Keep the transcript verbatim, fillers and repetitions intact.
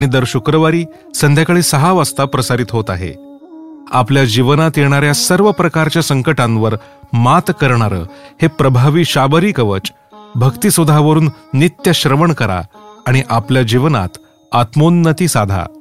आणि दर शुक्रवारी संध्याकाळी सहा वाजता प्रसारित होत आहे. आपल्या जीवनात येणाऱ्या सर्व प्रकारच्या संकटांवर मात करणारं हे प्रभावी शाबरी कवच भक्तिसुधावरून नित्य श्रवण करा आणि आपल्या जीवनात आत्मोन्नती साधा.